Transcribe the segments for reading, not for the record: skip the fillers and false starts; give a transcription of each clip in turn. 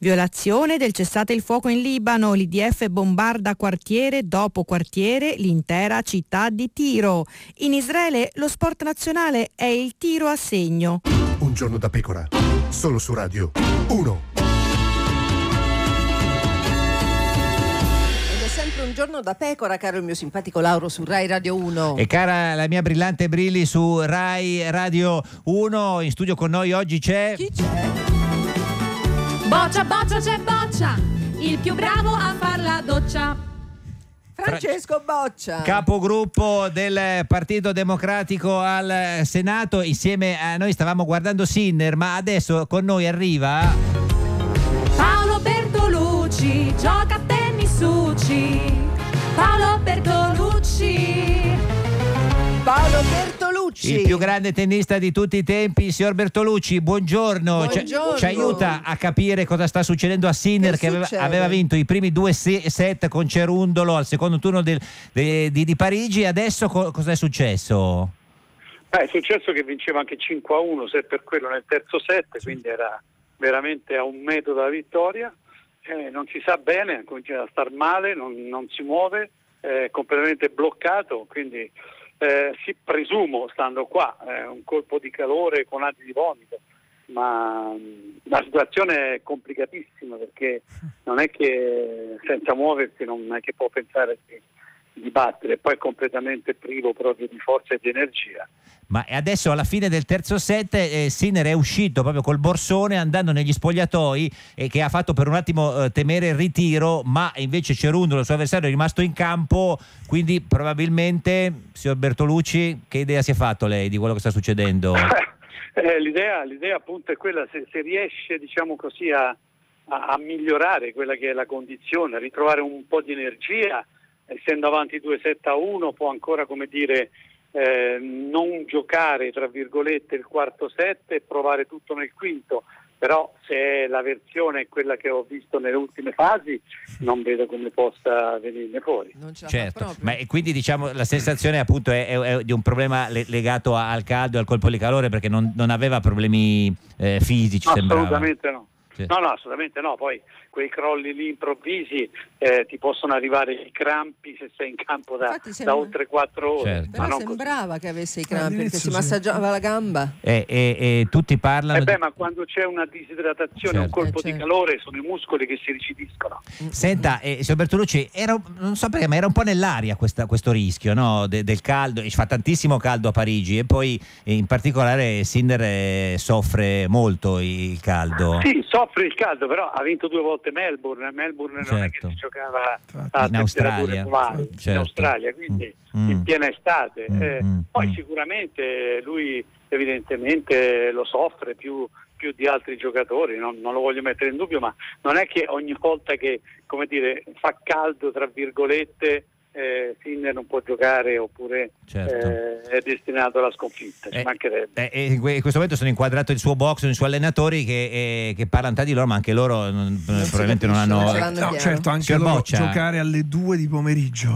Violazione del cessate il fuoco in Libano, l'IDF bombarda quartiere dopo quartiere l'intera città di Tiro. In Israele lo sport nazionale è il tiro a segno. Un giorno da pecora, solo su Radio 1. Un giorno da pecora, caro il mio simpatico Lauro su Rai Radio 1. E cara la mia brillante Brilli su Rai Radio 1. In studio con noi oggi c'è... Chi c'è? Boccia, boccia, c'è Boccia, il più bravo a far la doccia. Francesco Boccia, capogruppo del Partito Democratico al Senato. Insieme a noi stavamo guardando Sinner, ma adesso con noi arriva Paolo Bertolucci, gioca a tennis Suci. Paolo Bertolucci. Paolo Bertolucci, il più grande tennista di tutti i tempi, signor Bertolucci, buongiorno. Buongiorno. Ci aiuta a capire cosa sta succedendo a Sinner, che aveva vinto i primi 2 set con Cerundolo al secondo turno di Parigi. Adesso cosa è successo? È successo che vinceva anche 5-1, se per quello nel terzo set, quindi era veramente a un metro dalla vittoria. Non si sa bene, comincia a star male, non si muove, è completamente bloccato, quindi si presumo, stando qua, un colpo di calore con atti di vomito, ma la situazione è complicatissima, perché non è che senza muoversi non è che può pensare di battere, poi è completamente privo proprio di forza e di energia. Ma adesso alla fine del terzo set Sinner è uscito proprio col borsone, andando negli spogliatoi, e che ha fatto per un attimo temere il ritiro, ma invece Cerundolo, il suo avversario, è rimasto in campo. Quindi probabilmente, signor Bertolucci, che idea si è fatto lei di quello che sta succedendo? L'idea appunto è quella, se riesce, diciamo così, a migliorare quella che è la condizione, a ritrovare un po' di energia, essendo avanti 2-7-1 può ancora, come dire, non giocare tra virgolette il quarto set e provare tutto nel quinto, però se la versione è quella che ho visto nelle ultime fasi non vedo come possa venirne fuori. Non ce la certo, fa ma quindi diciamo la sensazione appunto è di un problema legato al caldo e al colpo di calore, perché non aveva problemi fisici, assolutamente sembrava. No. Sì. No, assolutamente no. Poi quei crolli lì improvvisi ti possono arrivare i crampi se sei in campo da oltre 4 ore. Certo. Però sembrava che avesse i crampi, perché si massaggiava la gamba. E tutti parlano. Ma quando c'è una disidratazione, un colpo di calore, sono i muscoli che si ricidiscono. Senta, signor Bertolucci, non so perché, ma era un po' nell'aria questo rischio, no? Del caldo. Fa tantissimo caldo a Parigi, e poi in particolare Sinner soffre molto il caldo. Sì, soffre il caldo, però ha vinto 2 volte Melbourne non è che si giocava a in Australia, in Australia, quindi in piena estate. Poi sicuramente lui evidentemente lo soffre più di altri giocatori, non lo voglio mettere in dubbio, ma non è che ogni volta che, come dire, fa caldo tra virgolette Sinner non può giocare, oppure è destinato alla sconfitta, ci mancherebbe. In questo momento sono inquadrato il suo box, i suoi allenatori che parlano tra di loro, ma anche loro probabilmente non hanno. Certo, anche loro giocare alle 2 di pomeriggio,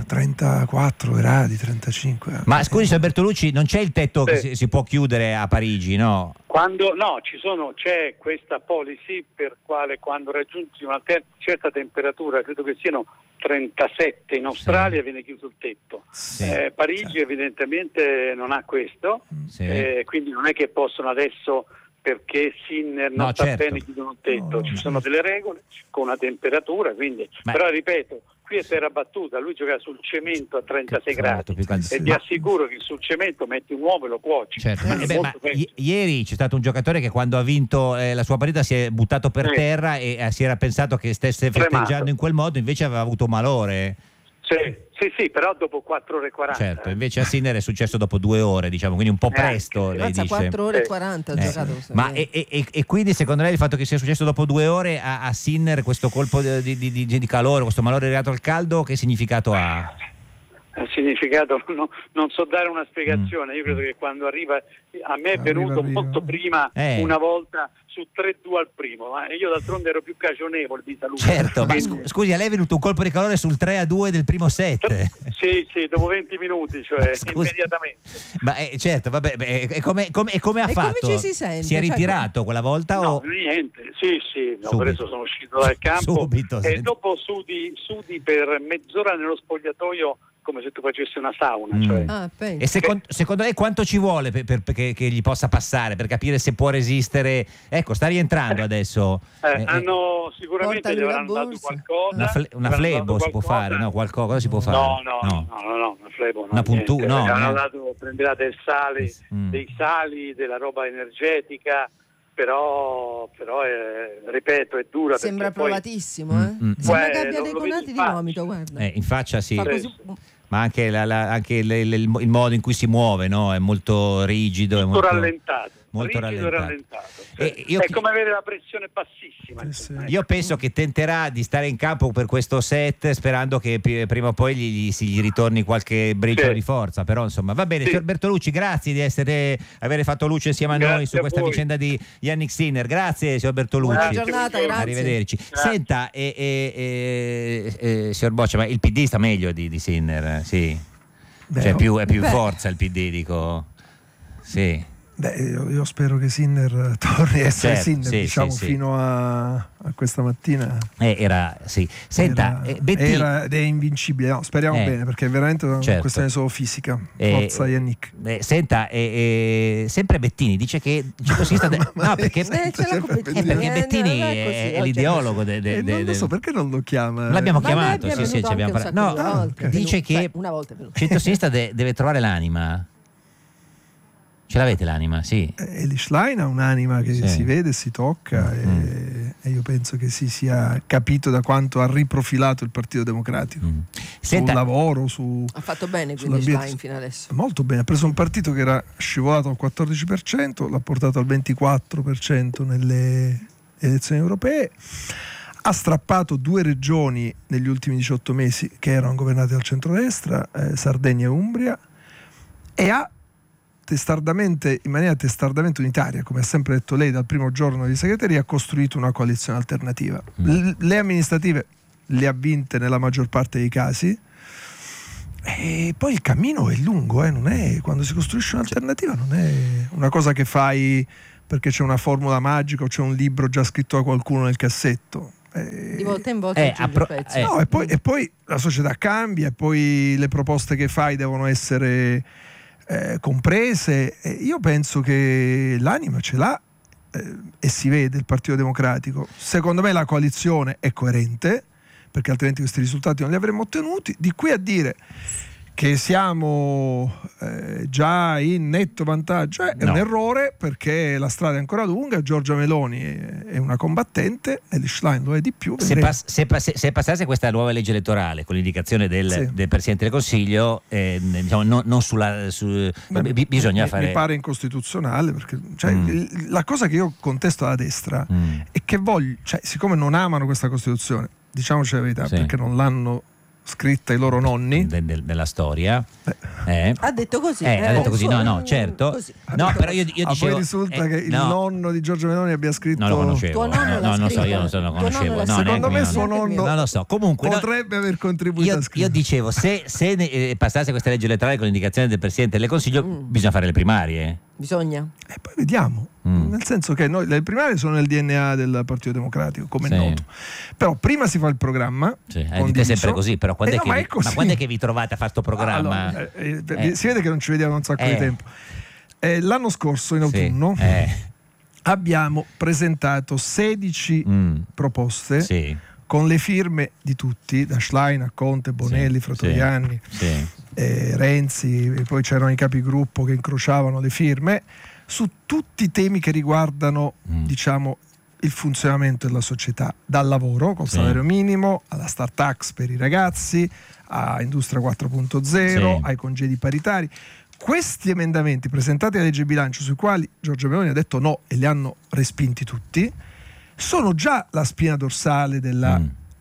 34 gradi, 35. Ma scusi, signor Bertolucci, non c'è il tetto che si può chiudere a Parigi, no? C'è questa policy per quale quando raggiungi una certa temperatura, credo che siano 37 in Australia, viene chiuso il tetto. Parigi evidentemente non ha questo, quindi non è che possono adesso, perché Sinner non sta bene, chiudono il tetto. Ci sono delle regole con una temperatura, quindi però ripeto, qui è terra battuta, lui gioca sul cemento a 36 gradi e ti assicuro che sul cemento metti un uovo e lo cuoci. Certo. Ieri c'è stato un giocatore che quando ha vinto la sua partita si è buttato per terra e si era pensato che stesse festeggiando in quel modo, invece aveva avuto malore. Sì, però dopo 4 ore e 40. Certo, invece a Sinner è successo dopo 2 ore, diciamo, quindi un po' presto, lei dice. 4 ore e 40 ha giocato. Ma e quindi secondo lei il fatto che sia successo dopo 2 ore a Sinner, questo colpo di calore, questo malore legato al caldo, che significato ha? Il significato non so dare una spiegazione. Io credo che quando arriva, a me è venuto molto prima una volta su 3-2 al primo, ma io d'altronde ero più cagionevole di salute. Certo, ma scusi, a lei è venuto un colpo di calore sul 3-2 del primo set? Sì, dopo 20 minuti, cioè immediatamente. Ma certo, vabbè, e come ha fatto? Come ci si sente? Si è ritirato quella volta? No, o... niente, sì, no, adesso sono uscito dal campo Subito, e dopo sudi per mezz'ora nello spogliatoio come se tu facessi una sauna. Cioè. E secondo lei quanto ci vuole che gli possa passare per capire se può resistere? Ecco, sta rientrando adesso. Hanno sicuramente gli avranno dato qualcosa. Una flebo si può fare? No, qualcosa cosa si può fare? No, una flebo no. Una puntura? No, hanno dato, prenderà dei sali, della roba energetica. Però ripeto, è dura. Sembra provatissimo, Sembra che abbia dei conati di vomito, guarda. In faccia sì. Ma anche il modo in cui si muove, no? È molto rigido, è molto rallentato. Molto rallentato. È come avere la pressione bassissima. Io penso che tenterà di stare in campo per questo set, sperando che prima o poi gli ritorni qualche briciolo di forza. Però insomma va bene. Signor Bertolucci, grazie di avere fatto luce insieme a noi su questa vicenda di Jannik Sinner. Grazie signor Bertolucci. Buona giornata, grazie. Arrivederci. Senta, signor Boccia, ma il PD sta meglio di Sinner? Sì. Cioè è più forza il PD, dico. Sì. Io spero che Sinner torni a essere Sinner, fino a questa mattina Senta, era ed è invincibile. No, speriamo bene, perché è veramente una questione solo fisica. Forza Jannik. Senta, sempre Bettini dice che perché Bettini è l'ideologo non lo so perché non lo chiama. L'abbiamo chiamato, ci abbiamo parlato. Dice che centro-sinistra deve trovare l'anima. Ce l'avete l'anima? Sì. Eli Schlein ha un'anima che si vede, si tocca e io penso che si sia capito da quanto ha riprofilato il Partito Democratico sul lavoro, ha fatto bene quindi Schlein fino adesso. Molto bene, ha preso un partito che era scivolato al 14%, l'ha portato al 24% nelle elezioni europee, ha strappato 2 regioni negli ultimi 18 mesi che erano governate dal centrodestra, Sardegna e Umbria, e ha in maniera testardamente unitaria, come ha sempre detto lei dal primo giorno di segreteria, ha costruito una coalizione alternativa. Le amministrative le ha vinte nella maggior parte dei casi e poi il cammino è lungo, non è, quando si costruisce un'alternativa non è una cosa che fai perché c'è una formula magica o c'è un libro già scritto da qualcuno nel cassetto. Di volta in volta e poi la società cambia e poi le proposte che fai devono essere comprese. Io penso che l'anima ce l'ha e si vede il Partito Democratico. Secondo me la coalizione è coerente, perché altrimenti questi risultati non li avremmo ottenuti. Di qui a dire che siamo già in netto vantaggio è un errore, perché la strada è ancora lunga. Giorgia Meloni è una combattente e Schlein lo è di più. Se passasse questa nuova legge elettorale con l'indicazione del Presidente del Consiglio, non bisogna fare. Mi pare incostituzionale, perché la cosa che io contesto alla destra è che siccome non amano questa Costituzione, diciamoci la verità, perché non l'hanno scritta i loro nonni della storia, ha detto così, certo così. Però io dicevo, poi risulta che il nonno di Giorgio Meloni abbia scritto. Non lo conoscevo. Tuo nonno non lo so, io non lo conoscevo. Secondo me suo nonno non lo so. Comunque potrebbe aver contribuito a scrivere. Io dicevo, se passasse questa legge elettorale con l'indicazione del Presidente del Consiglio, bisogna fare le primarie. Bisogna. E poi vediamo. Nel senso che le primarie sono nel DNA del Partito Democratico, come è noto. Però prima si fa il programma. Dite sempre così, però quando è che vi trovate a fare sto programma? Si vede che non ci vediamo un sacco di tempo. L'anno scorso, in autunno, abbiamo presentato 16 proposte con le firme di tutti, da Schlein a Conte, Bonelli, Fratoianni, Renzi, e poi c'erano i capigruppo che incrociavano le firme su tutti i temi che riguardano il funzionamento della società, dal lavoro col salario minimo alla start tax per i ragazzi, a Industria 4.0, ai congedi paritari. Questi emendamenti presentati alla legge bilancio, sui quali Giorgia Meloni ha detto no e li hanno respinti tutti, sono già la spina dorsale della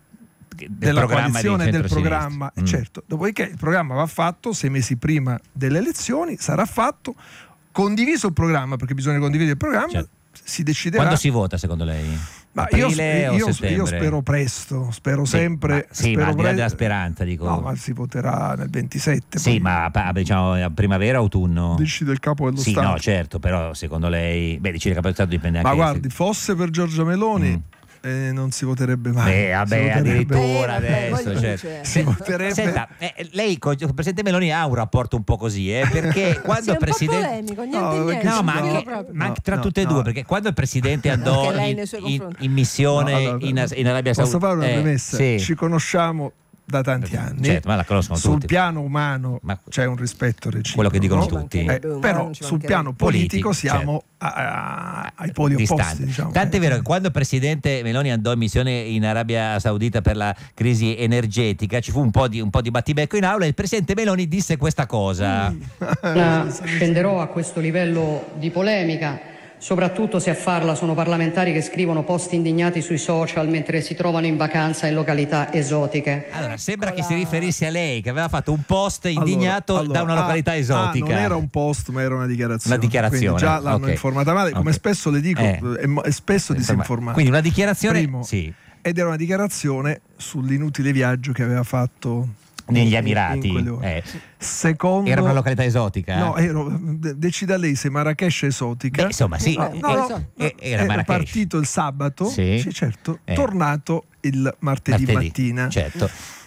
coalizione, del programma. Certo, dopodiché il programma va fatto 6 mesi prima delle elezioni, sarà fatto, condiviso il programma, perché bisogna condividere il programma, si deciderà. Quando si vota secondo lei? Ma Aprile o io settembre? spero presto, spero sempre. Ma al di là della speranza, dico. No, ma si voterà nel 27. Sì, ma diciamo primavera, autunno? Decide il capo dello Stato. Sì, no, certo, però secondo lei, decide il capo dello Stato dipende anche. Ma guardi, fosse per Giorgia Meloni non si voterebbe mai. Addirittura adesso. Si voterebbe. Senta, lei con il presidente Meloni ha un rapporto un po' così, perché quando il presidente. Ma anche tra tutte e due, perché quando il presidente andò in missione in Arabia Saudita. Posso fare una premessa? Sì. Ci conosciamo da tanti anni, certo, ma la conoscono sul tutti. piano umano c'è un rispetto reciproco, quello che dicono tutti, però sul piano politico siamo ai poli opposti, diciamo. Tant'è vero che quando il presidente Meloni andò in missione in Arabia Saudita per la crisi energetica ci fu un po' di battibecco in aula e il presidente Meloni disse questa cosa. Scenderò a questo livello di polemica, soprattutto se a farla sono parlamentari che scrivono post indignati sui social mentre si trovano in vacanza in località esotiche. Allora, sembra che si riferisse a lei, che aveva fatto un post indignato da una località esotica. Non era un post, ma era una dichiarazione. Una dichiarazione. Quindi già l'hanno informata male, come spesso le dico, è spesso disinformata. Quindi una dichiarazione, sì. Ed era una dichiarazione sull'inutile viaggio che aveva fatto negli Emirati. Secondo, era una località esotica? No, decida lei se Marrakesh è esotica. Insomma, sì. Era partito il sabato, sì certo, tornato il martedì mattina. Certo.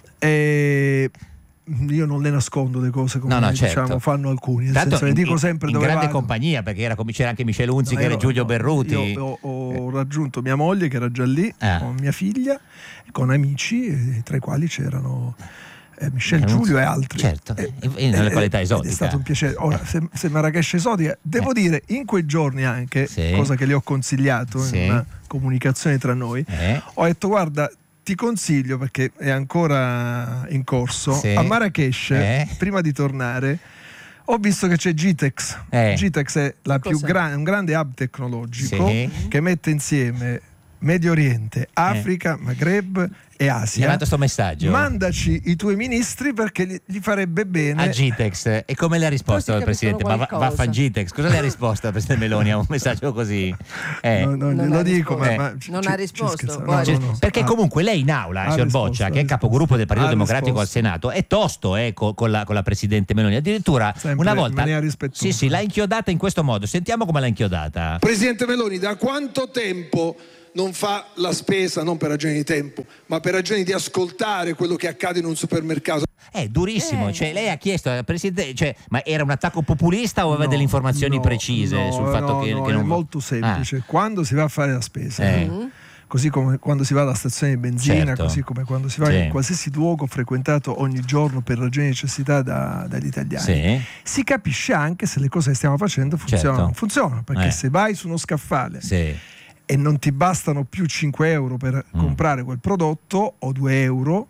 Io non le nascondo le cose come diciamo fanno alcuni, nel senso, le dico sempre in dove grande vado. Compagnia, perché c'era anche Michele Unziker e Giulio Berruti. Io ho raggiunto mia moglie che era già lì, con mia figlia, con amici, tra i quali c'erano Michel, Giulio e altri. Certo, nelle qualità esotiche. È stato un piacere. Ora, se Marrakesh è esotica, devo dire, in quei giorni anche, cosa che le ho consigliato in una comunicazione tra noi, ho detto: guarda, ti consiglio, perché è ancora in corso, a Marrakesh, prima di tornare, ho visto che c'è GTEx. GTEx è un grande hub tecnologico che mette insieme Medio Oriente, Africa, Maghreb e Asia. Gli ha mandato sto messaggio. Mandaci i tuoi ministri perché gli farebbe bene. A GTEx. E come le ha risposto il presidente? Ma vaffa GTEx. Cosa le ha risposto al presidente Meloni a un messaggio così? Non lo dico, ma non ha risposto. Perché comunque lei in aula, signor Boccia, che è capogruppo del Partito Democratico al Senato, è tosto con la presidente Meloni. Addirittura una volta l'ha inchiodata in questo modo. Sentiamo come l'ha inchiodata. Presidente Meloni, da quanto tempo non fa la spesa, non per ragioni di tempo, ma per ragioni di ascoltare quello che accade in un supermercato? È durissimo, cioè lei ha chiesto al presidente, ma era un attacco populista o aveva delle informazioni precise sul fatto che non... è molto semplice. Quando si va a fare la spesa, così come quando si va alla stazione di benzina, così come quando si va in qualsiasi luogo frequentato ogni giorno per ragioni di necessità dagli italiani, si capisce anche se le cose che stiamo facendo funzionano o non funzionano, perché se vai su uno scaffale e non ti bastano più 5 euro per comprare quel prodotto o 2 euro.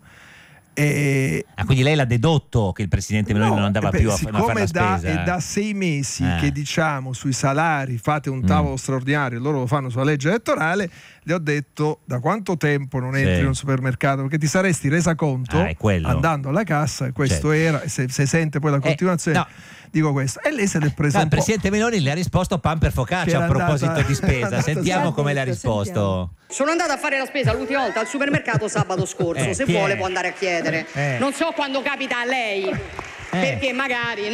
Quindi lei l'ha dedotto che il presidente Meloni non andava più a fare la spesa? È da 6 mesi che diciamo sui salari fate un tavolo straordinario, loro lo fanno sulla legge elettorale. Le ho detto: da quanto tempo non entri in un supermercato? Perché ti saresti resa conto andando alla cassa, e questo era, se sente poi la continuazione, dico questo. E lei se l'è presa un il presidente Meloni le ha risposto pan per focaccia a proposito di spesa. Sentiamo come le ha risposto. Sono andata a fare la spesa l'ultima volta al supermercato sabato scorso, se vuole può andare a chiedere. Non so quando capita a lei. Perché magari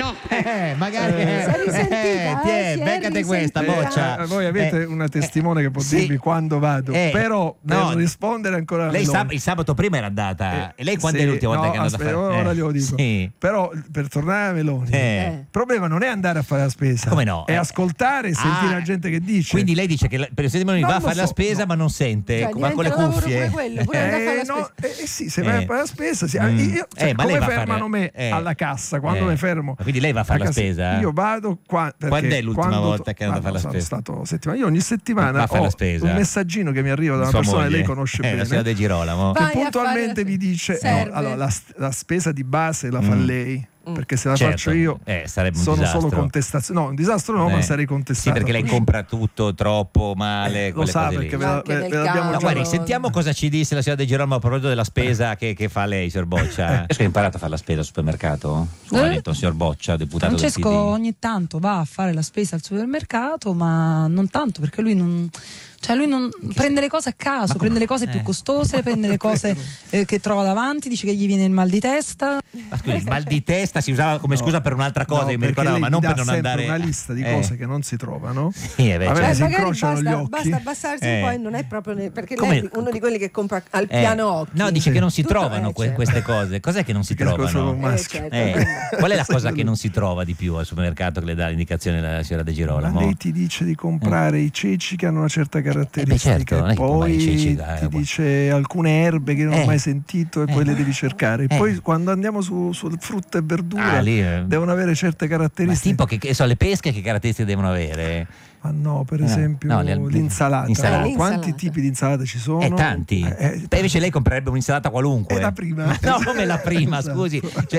beccate questa Boccia. Voi avete una testimone che può dirvi quando vado, però devo rispondere ancora. Lei il sabato prima era andata, e lei quando è l'ultima volta che è andata a fare? Ora glielo dico. Però per tornare a Meloni, il problema non è andare a fare la spesa, come no? È ascoltare e sentire la gente che dice. Quindi lei dice che il presidente Meloni va a fare la spesa ma non sente, va con le cuffie. Sì, se vai a fare la spesa, come fermano me alla cassa quando mi fermo. Quindi lei va a fare la spesa? Io vado quando è l'ultima volta che è andata a fare la spesa? Stato settimana. Io ogni settimana ho un messaggino che mi arriva da una persona che lei conosce bene, la signora De Girolamo, che puntualmente mi dice la spesa di base la fa lei, perché se la Certo, faccio io sarebbe un sono disastro. solo contestazioni. No, un disastro no, ma sarei contestato. Sì, perché lei compra tutto troppo male. Lo sa, perché ve l'abbiamo già. Guardi, sentiamo cosa ci disse la signora De Girolamo a proposito della spesa che fa lei, signor Boccia. Hai imparato a fare la spesa al supermercato? Come ha detto il signor Boccia, deputato Francesco del PD? ogni tanto va a fare la spesa al supermercato, ma non tanto, perché lui non prende le cose a caso, prende le cose più costose, prende le cose che trova davanti, dice che gli viene il mal di testa. Ma scusi, il mal di testa si usava come scusa per un'altra cosa, io mi ricordavo, ma non per non andare. Una lista di cose che non si trovano. Sì, a me si incrociano gli occhi. Basta abbassarsi un po' e non è proprio perché lei è uno di quelli che compra al piano occhi. No, dice che non si trovano queste cose. Cos'è che non si trovano? Qual è la cosa che non si trova di più al supermercato che le dà l'indicazione la signora De Girolamo? Ma lei ti dice di comprare i ceci che hanno una certa caratteristica. Poi ti dice alcune erbe che non ho mai sentito e poi le devi cercare. E poi quando andiamo sul frutta e verdura devono avere certe caratteristiche. Ma tipo che so, le pesche che caratteristiche devono avere? Ma no, per esempio l'insalata. Quanti tipi di insalata ci sono? Tanti. Invece lei comprerebbe un'insalata qualunque. È la prima. No, come la prima, scusi.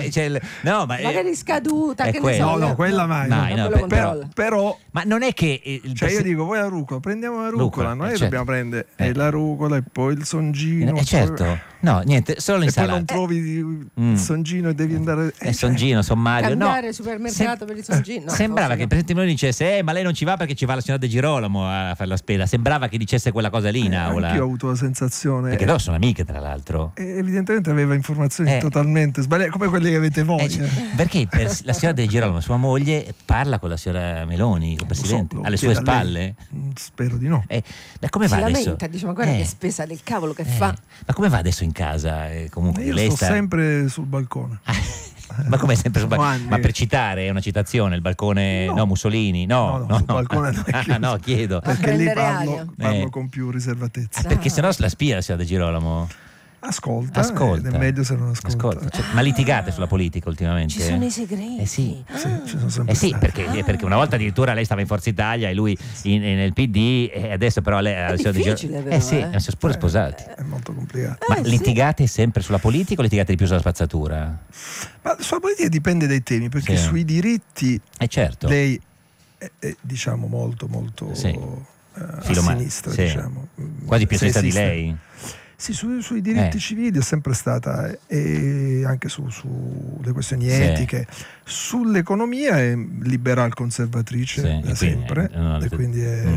Magari scaduta. No, quella mai. Però ma non è che io dico, voi la rucola, prendiamo la rucola, noi dobbiamo prendere la rucola e poi il songino. Certo. No, niente, solo l'insalata. E poi non trovi il songino e devi andare songino, sommario. Cambiare supermercato per il songino. Sembrava che il presidente Meloni dicesse ma lei non ci va perché ci va la signora De Girolamo a fare la spesa. Sembrava che dicesse quella cosa lì in aula. Io ho avuto la sensazione. Perché loro sono amiche, tra l'altro. Evidentemente aveva informazioni totalmente sbagliate, come quelle che avete voi. Perché la signora De Girolamo, sua moglie, parla con la signora Meloni, il presidente, alle sue spalle? Spero di no. Ma come va adesso? Lamenta, dice, ma guarda che spesa del cavolo che fa. Ma come va adesso in casa? Comunque, io lei sto sempre sul balcone. Ma come sempre sul balcone? Ma per citare, è una citazione, il balcone Mussolini? No, sul balcone non è chiuso. No, chiedo. Perché lì parlo con più riservatezza. Perché sennò la spia la signora De Girolamo. Ascolta. Ed è meglio se non ascolta. Ma litigate sulla politica ultimamente? Ci sono i segreti. Ci sono sempre stati. perché una volta addirittura lei stava in Forza Italia e lui nel PD e adesso però lei è difficile, però, sono pure sposati. È molto complicato. Ma litigate sempre sulla politica o litigate di più sulla spazzatura? Ma sulla politica dipende dai temi, perché sui diritti lei è diciamo molto a sinistra, diciamo. Quasi più a sinistra di lei. Sì, sui diritti civili è sempre stata, e anche sulle questioni etiche. Sull'economia è liberal conservatrice da sempre, e quindi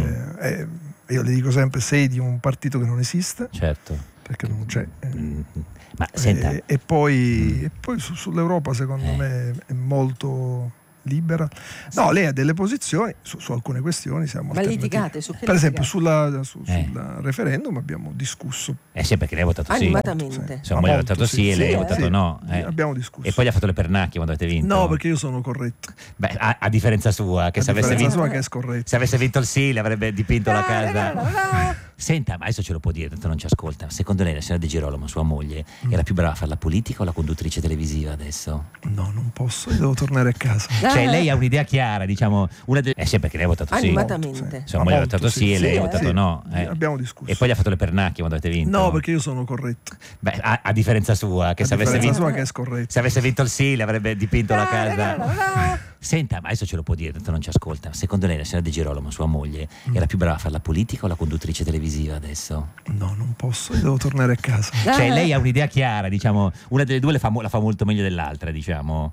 io le dico sempre, sei di un partito che non esiste, perché non c'è. Ma senta. E poi sull'Europa secondo me è molto libera. No, lei ha delle posizioni su alcune questioni. Siamo ma litigate su che? Per esempio sul referendum abbiamo discusso. Sì, perché lei ha votato animatamente. Sua moglie ha votato sì e lei ha votato no. Abbiamo discusso. E poi gli ha fatto le pernacchie quando avete vinto. No, perché io sono corretto. Beh, a differenza sua, che se avesse vinto il sì le avrebbe dipinto la casa. Senta, ma adesso ce lo può dire, tanto non ci ascolta. Secondo lei la signora De Girolamo, sua moglie, era più brava a fare la politica o la conduttrice televisiva adesso? No, non posso, io devo tornare a casa. Cioè lei ha un'idea chiara, diciamo, sì, perché lei ha votato sì. Animatamente. Sua moglie ha votato sì e lei ha votato no. Abbiamo discusso. E poi gli ha fatto le pernacchie quando avete vinto. No, perché io sono corretto. Beh, a differenza sua, che se avesse vinto il sì le avrebbe dipinto la casa. Senta, ma adesso ce lo può dire, tanto non ci ascolta. Secondo lei la signora De Girolamo, sua moglie, era più brava a fare la politica o la conduttrice televisiva adesso? No, non posso, io devo tornare a casa. Cioè lei ha un'idea chiara, diciamo, una delle due la fa molto meglio dell'altra, diciamo.